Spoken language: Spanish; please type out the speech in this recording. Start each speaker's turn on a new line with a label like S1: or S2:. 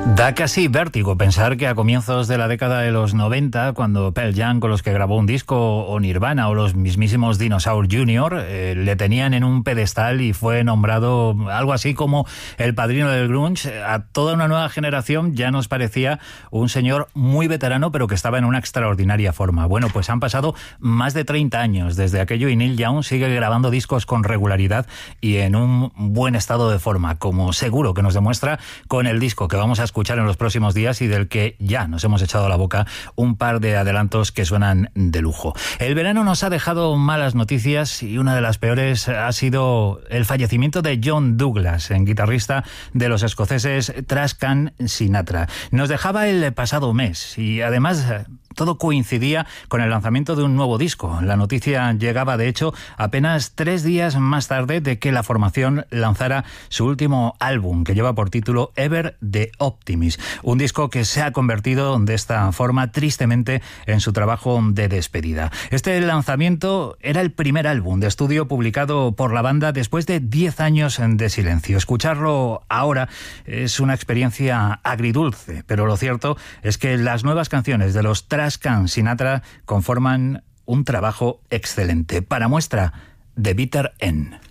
S1: Da casi vértigo pensar que a comienzos de la década de los 90, cuando Pearl Jam, con los que grabó un disco, o Nirvana, o los mismísimos Dinosaur Jr., le tenían en un pedestal y fue nombrado algo así como el padrino del grunge, a toda una nueva generación ya nos parecía un señor muy veterano, pero que estaba en una extraordinaria forma. Bueno, pues han pasado más de 30 años desde aquello y Neil Young sigue grabando discos con regularidad y en un buen estado de forma, como seguro que nos demuestra con el disco que vamos a escuchar en los próximos días y del que ya nos hemos echado a la boca un par de adelantos que suenan de lujo. El verano nos ha dejado malas noticias y una de las peores ha sido el fallecimiento de John Douglas, guitarrista de los escoceses Trascan Sinatra. Nos dejaba el pasado mes y además todo coincidía con el lanzamiento de un nuevo disco. La noticia llegaba, de hecho, apenas 3 días más tarde de que la formación lanzara su último álbum, que lleva por título Ever the Optimist. Un disco que se ha convertido de esta forma, tristemente, en su trabajo de despedida. Este lanzamiento era el primer álbum de estudio publicado por la banda después de 10 años de silencio. Escucharlo ahora es una experiencia agridulce, pero lo cierto es que las nuevas canciones de los Trascan Sinatra conforman un trabajo excelente. Para muestra, The Bitter End.